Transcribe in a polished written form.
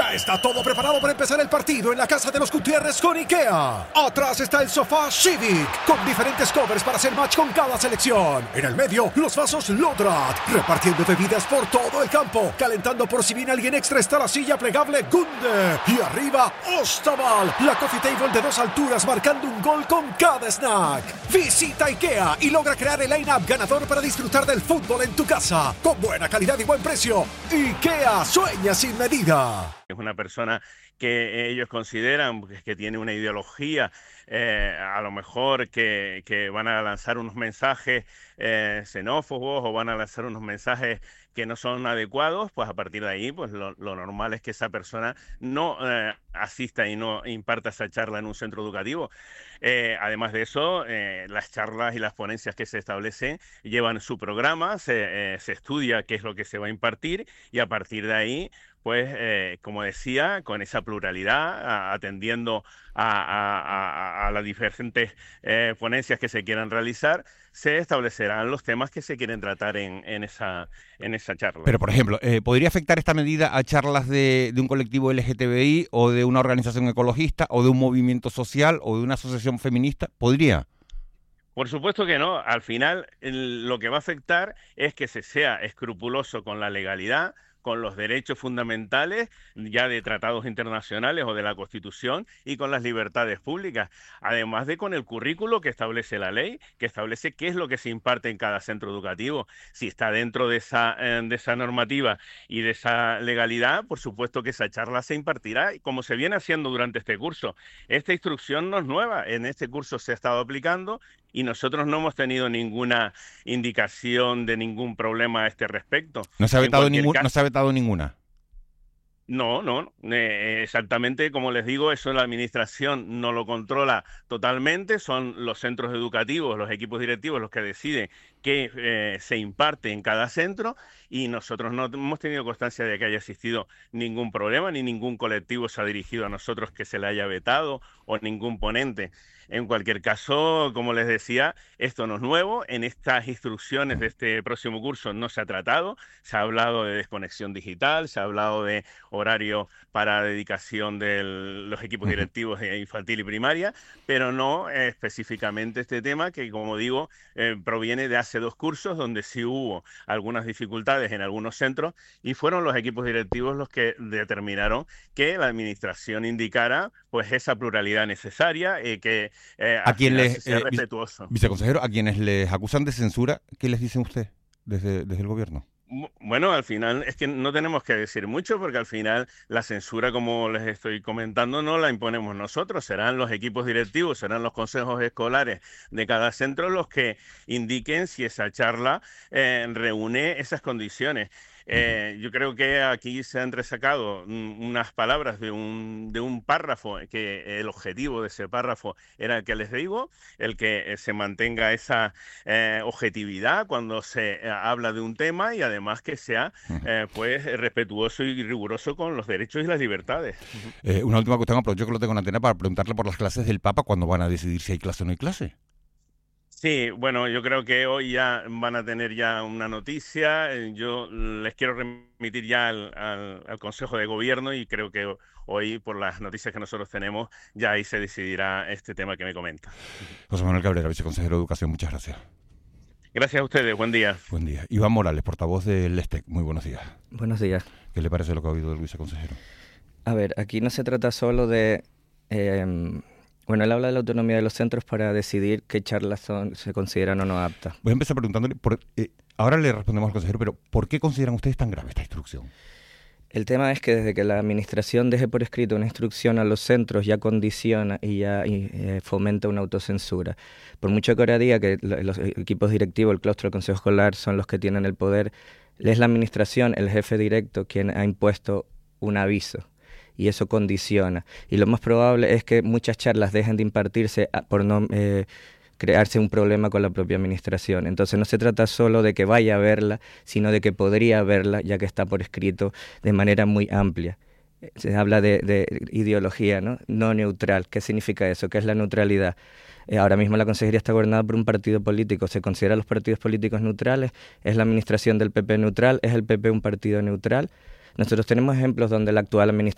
Ya está todo preparado para empezar el partido en la casa de los Gutiérrez con IKEA. Atrás está el sofá Civic, con diferentes covers para hacer match con cada selección. En el medio, los vasos Lodrat, repartiendo bebidas por todo el campo. Calentando por si viene alguien extra está la silla plegable Gunde. Y arriba, Ostaval, la coffee table de 2 alturas marcando un gol con cada snack. Visita IKEA y logra crear el line-up ganador para disfrutar del fútbol en tu casa. Con buena calidad y buen precio. IKEA, sueña sin medida. Es una persona que ellos consideran que tiene una ideología, a lo mejor que van a lanzar unos mensajes xenófobos o van a lanzar unos mensajes que no son adecuados, pues a partir de ahí pues lo normal es que esa persona no asista y no imparta esa charla en un centro educativo. Además de eso, las charlas y las ponencias que se establecen llevan su programa, se estudia qué es lo que se va a impartir y a partir de ahí pues, como decía, con esa pluralidad, atendiendo a las diferentes ponencias que se quieran realizar, se establecerán los temas que se quieren tratar en esa charla. Pero, por ejemplo, ¿podría afectar esta medida a charlas de un colectivo LGTBI o de una organización ecologista o de un movimiento social o de una asociación feminista? ¿Podría? Por supuesto que no. Al final, lo que va a afectar es que se sea escrupuloso con la legalidad, con los derechos fundamentales ya de tratados internacionales o de la Constitución y con las libertades públicas, además de con el currículo que establece la ley, que establece qué es lo que se imparte en cada centro educativo. Si está dentro de esa normativa y de esa legalidad, por supuesto que esa charla se impartirá, como se viene haciendo durante este curso. Esta instrucción no es nueva, en este curso se ha estado aplicando y nosotros no hemos tenido ninguna indicación de ningún problema a este respecto. ¿No se ha vetado ninguna? No, exactamente como les digo, eso la administración no lo controla totalmente, son los centros educativos, los equipos directivos los que deciden qué se imparte en cada centro y nosotros no hemos tenido constancia de que haya existido ningún problema, ni ningún colectivo se ha dirigido a nosotros que se le haya vetado o ningún ponente. En cualquier caso, como les decía, esto no es nuevo, en estas instrucciones de este próximo curso no se ha tratado, se ha hablado de desconexión digital, se ha hablado de horario para dedicación de los equipos directivos de infantil y primaria, pero no específicamente este tema que, como digo, proviene de hace 2 cursos donde sí hubo algunas dificultades en algunos centros y fueron los equipos directivos los que determinaron que la administración indicara pues esa pluralidad necesaria que ¿A quién sea respetuoso. Viceconsejero, a quienes les acusan de censura, qué les dicen usted desde el gobierno? Bueno, al final es que no tenemos que decir mucho porque al final la censura, como les estoy comentando, no la imponemos nosotros. Serán los equipos directivos, serán los consejos escolares de cada centro los que indiquen si esa charla reúne esas condiciones. Yo creo que aquí se han resacado unas palabras de un párrafo, que el objetivo de ese párrafo era el que les digo, el que se mantenga esa objetividad cuando se habla de un tema y además que sea pues respetuoso y riguroso con los derechos y las libertades. Una última cuestión, aprovecho que lo tengo en antena para preguntarle por las clases del Papa, ¿cuándo van a decidir si hay clase o no hay clase? Sí, bueno, yo creo que hoy ya van a tener ya una noticia. Yo les quiero remitir ya al Consejo de Gobierno y creo que hoy, por las noticias que nosotros tenemos, ya ahí se decidirá este tema que me comenta. José Manuel Cabrera, viceconsejero de Educación, muchas gracias. Gracias a ustedes, buen día. Buen día. Iván Morales, portavoz del LESTEC, muy buenos días. Buenos días. ¿Qué le parece lo que ha oído del viceconsejero? A ver, aquí no se trata solo de... Bueno, él habla de la autonomía de los centros para decidir qué charlas se consideran o no aptas. Voy a empezar preguntándole, ahora le respondemos al consejero, pero ¿por qué consideran ustedes tan grave esta instrucción? El tema es que desde que la administración deje por escrito una instrucción a los centros ya condiciona y ya fomenta una autocensura. Por mucho que ahora diga que los equipos directivos, el claustro, el consejo escolar son los que tienen el poder, es la administración, el jefe directo, quien ha impuesto un aviso. Y eso condiciona. Y lo más probable es que muchas charlas dejen de impartirse por no crearse un problema con la propia administración. Entonces no se trata solo de que vaya a verla, sino de que podría verla, ya que está por escrito de manera muy amplia. Se habla de ideología, no neutral. ¿Qué significa eso? ¿Qué es la neutralidad? Ahora mismo la consejería está gobernada por un partido político. ¿Se considera los partidos políticos neutrales? ¿Es la administración del PP neutral? ¿Es el PP un partido neutral? Nosotros tenemos ejemplos donde la actual administración